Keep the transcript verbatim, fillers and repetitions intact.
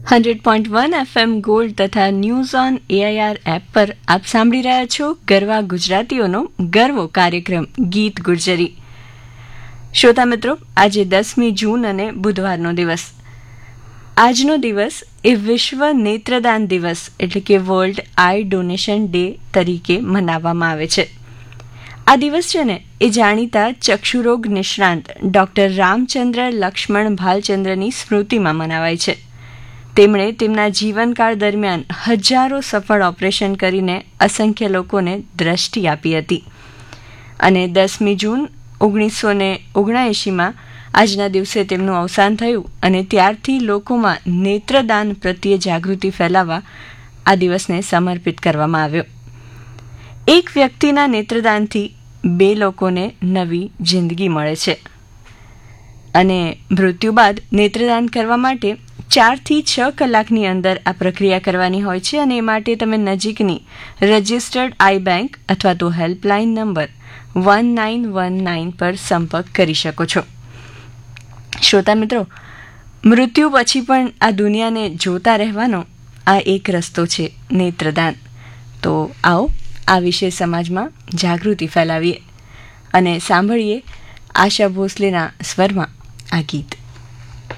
Hundred point one FM gold તથા news on AIR app પર આપ સાંભળી રહ્યા છો ગરવા ગુજરાતીઓનો ગર્વો કાર્યક્રમ ગીત ગુર્જરી. શ્રોતા મિત્રો, આજે દસમી જૂન અને બુધવારનો દિવસ. આજનો દિવસ એ વિશ્વ નેત્રદાન દિવસ એટલે કે વર્લ્ડ આઈ ડોનેશન ડે તરીકે મનાવવામાં આવે છે. આ દિવસ છે ને એ જાણીતા ચક્ષુરોગ નિષ્ણાંત ડૉક્ટર રામચંદ્ર લક્ષ્મણ ભાલચંદ્રની સ્મૃતિમાં મનાવાય છે. તેમણે તેમના જીવનકાળ દરમિયાન હજારો સફળ ઓપરેશન કરીને અસંખ્ય લોકોને દ્રષ્ટિ આપી હતી અને દસમી જૂન ઓગણીસો ને ઓગણએંશીમાં આજના દિવસે તેમનું અવસાન થયું અને ત્યારથી લોકોમાં નેત્રદાન પ્રત્યે જાગૃતિ ફેલાવવા આ દિવસને સમર્પિત કરવામાં આવ્યો. એક વ્યક્તિના નેત્રદાનથી બે લોકોને નવી જિંદગી મળે છે અને મૃત્યુ બાદ નેત્રદાન કરવા માટે ચારથી છ કલાકની અંદર આ પ્રક્રિયા કરવાની હોય છે અને એ માટે તમે નજીકની રજિસ્ટર્ડ આઈ બેંક અથવા તો helpline number one nine one nine પર સંપર્ક કરી શકો છો. શ્રોતા મિત્રો, મૃત્યુ પછી પણ આ દુનિયાને જોતા રહેવાનો આ એક રસ્તો છે નેત્રદાન. તો આવો આ વિશે સમાજમાં જાગૃતિ ફેલાવીએ અને સાંભળીએ આશા ભોસલેના સ્વરમાં આ ગીત.